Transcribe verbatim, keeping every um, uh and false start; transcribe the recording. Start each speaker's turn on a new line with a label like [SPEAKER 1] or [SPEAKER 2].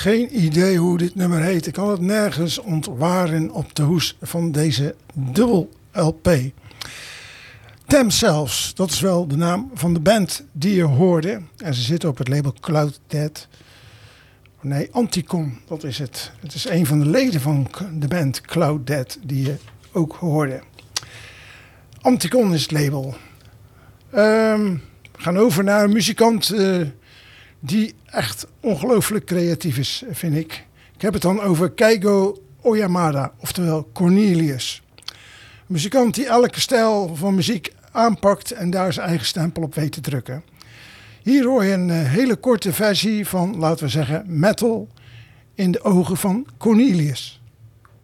[SPEAKER 1] geen idee hoe dit nummer heet. Ik kan het nergens ontwaren op de hoes van deze dubbel L P. Themselves, dat is wel de naam van de band die je hoorde. En ze zitten op het label Cloud Dead. Nee, Anticon, dat is het. Het is een van de leden van de band Cloud Dead die je ook hoorde. Anticon is het label. Um, we gaan over naar een muzikant uh, die echt ongelooflijk creatief is, vind ik. Ik heb het dan over Keigo Oyamada, oftewel Cornelius. Een muzikant die elke stijl van muziek aanpakt en daar zijn eigen stempel op weet te drukken. Hier hoor je een uh, hele korte versie van, laten we zeggen, metal in de ogen van Cornelius.